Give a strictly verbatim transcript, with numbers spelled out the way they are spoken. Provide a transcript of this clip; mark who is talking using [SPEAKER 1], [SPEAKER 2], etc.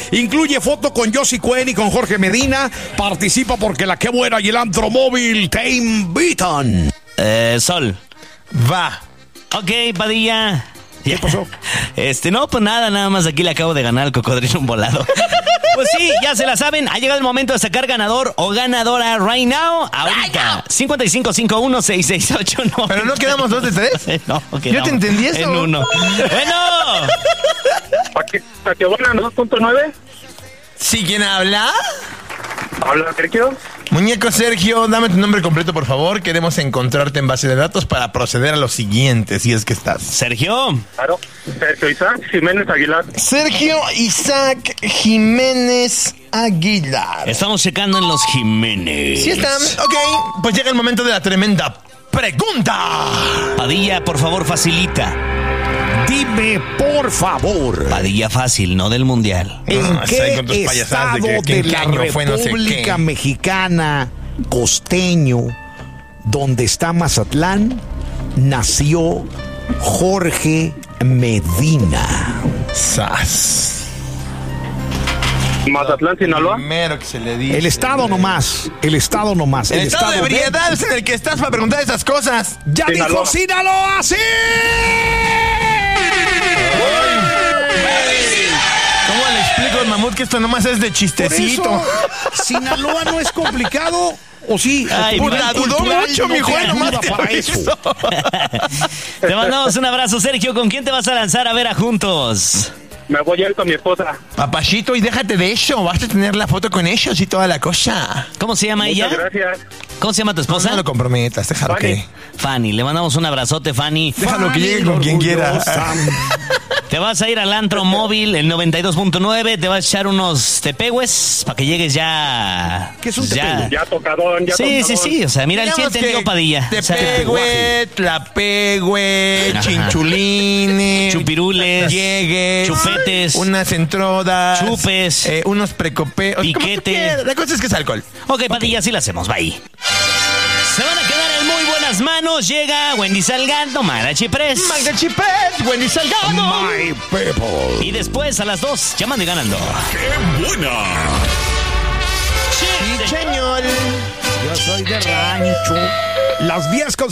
[SPEAKER 1] Incluye foto con Josie Cuen y con Jorge Medina. Participa porque la que buena y el antro móvil te invitan.
[SPEAKER 2] Eh, Sol.
[SPEAKER 3] Va.
[SPEAKER 2] Ok, Padilla.
[SPEAKER 1] ¿Qué pasó?
[SPEAKER 2] Este, no, pues nada, nada más aquí le acabo de ganar al cocodrilo un volado. Pues sí, ya se la saben, ha llegado el momento de sacar ganador o ganadora right now, ahorita. cincuenta y cinco cincuenta y uno sesenta y seis ochenta y nueve.
[SPEAKER 3] ¿Pero no quedamos dos de tres?
[SPEAKER 2] No, quedamos
[SPEAKER 3] Yo te entendí eso.
[SPEAKER 2] en uno. Bueno.
[SPEAKER 4] ¿Para qué buena dos punto nueve?
[SPEAKER 3] ¿Sí, quién habla?
[SPEAKER 4] Habla Sergio.
[SPEAKER 3] Muñeco Sergio, dame tu nombre completo, por favor. Queremos encontrarte en base de datos para proceder a lo siguiente, si es que estás.
[SPEAKER 2] Sergio.
[SPEAKER 4] Claro. Sergio Isaac Jiménez Aguilar.
[SPEAKER 3] Sergio Isaac Jiménez Aguilar.
[SPEAKER 2] Estamos checando en los Jiménez.
[SPEAKER 3] Sí están. Ok, pues llega el momento de la tremenda pregunta.
[SPEAKER 2] Padilla, por favor, facilita.
[SPEAKER 1] Dime, por favor.
[SPEAKER 2] Padilla fácil, no del mundial.
[SPEAKER 1] ¿En
[SPEAKER 3] No,
[SPEAKER 1] qué
[SPEAKER 3] con tus payasadas
[SPEAKER 1] estado
[SPEAKER 3] de
[SPEAKER 1] de,
[SPEAKER 3] que- que en qué
[SPEAKER 1] la
[SPEAKER 3] año fue no sé
[SPEAKER 1] República
[SPEAKER 3] qué?
[SPEAKER 1] Mexicana costeño, donde está Mazatlán, nació Jorge Medina?
[SPEAKER 3] Sas.
[SPEAKER 4] Mazatlán, Sinaloa.
[SPEAKER 3] Primero que se le dice.
[SPEAKER 1] El estado nomás, el estado nomás.
[SPEAKER 3] El, estado, de ebriedad es en el que estás para preguntar esas cosas.
[SPEAKER 1] ¡Ya
[SPEAKER 4] Sinaloa.
[SPEAKER 1] dijo Sinaloa! ¡Sí!
[SPEAKER 3] ¿Cómo le explico al mamut que esto nomás es de
[SPEAKER 1] Por
[SPEAKER 3] chistecito?
[SPEAKER 1] eso, Sinaloa no es complicado. ¿O sí?
[SPEAKER 2] Ay,
[SPEAKER 3] Puta, dudó
[SPEAKER 1] Cultural
[SPEAKER 3] mucho,
[SPEAKER 1] no
[SPEAKER 3] mi
[SPEAKER 1] te
[SPEAKER 3] Juan,
[SPEAKER 1] ayuda
[SPEAKER 3] nomás te
[SPEAKER 1] para eso.
[SPEAKER 3] aviso.
[SPEAKER 2] Te mandamos un abrazo, Sergio. ¿Con quién te vas a lanzar a ver a juntos?
[SPEAKER 4] Me voy a ir con mi esposa.
[SPEAKER 3] Papachito, y déjate de eso. Vas a tener la foto con ellos y toda la cosa.
[SPEAKER 2] ¿Cómo se llama ella?
[SPEAKER 4] Muchas gracias.
[SPEAKER 2] ¿Cómo se llama tu
[SPEAKER 3] No,
[SPEAKER 2] esposa?
[SPEAKER 3] no lo comprometas, déjalo
[SPEAKER 4] Fanny.
[SPEAKER 3] que...
[SPEAKER 2] Fanny. Le mandamos un abrazote, Fanny.
[SPEAKER 3] Déjalo que llegue con quien quiera.
[SPEAKER 1] Orgullosa.
[SPEAKER 2] Te vas a ir al antro móvil, el noventa y dos punto nueve. Te vas a echar unos tepehues para que llegues ya.
[SPEAKER 1] ¿Qué es un
[SPEAKER 2] ya.
[SPEAKER 1] tepehue?
[SPEAKER 4] Ya tocadón, ya
[SPEAKER 2] Sí,
[SPEAKER 4] tocadón.
[SPEAKER 2] sí, sí. O sea, mira, el sí
[SPEAKER 3] Digamos
[SPEAKER 2] entendió
[SPEAKER 3] que
[SPEAKER 2] Padilla. O sea,
[SPEAKER 3] Tepehue, Tlapehue,
[SPEAKER 2] Ajá.
[SPEAKER 3] chinchulines,
[SPEAKER 2] Chupirules,
[SPEAKER 3] llegues,
[SPEAKER 2] chupetes,
[SPEAKER 3] unas entrodas,
[SPEAKER 2] chupes,
[SPEAKER 3] eh, unos precopeos, como tú
[SPEAKER 2] piquete.
[SPEAKER 3] quieras. La cosa es que es alcohol.
[SPEAKER 2] Ok, Padilla, así lo hacemos. Bye. Se van a quedar en muy buenas manos. Llega Wendy Salgado, Marachi Press.
[SPEAKER 3] Magda Chipet, Wendy Salgado.
[SPEAKER 1] My people.
[SPEAKER 2] Y después a las dos, llamando y ganando.
[SPEAKER 1] ¡Qué buena!
[SPEAKER 2] Sí,
[SPEAKER 3] Señor.
[SPEAKER 1] Yo soy de rancho. Las diez con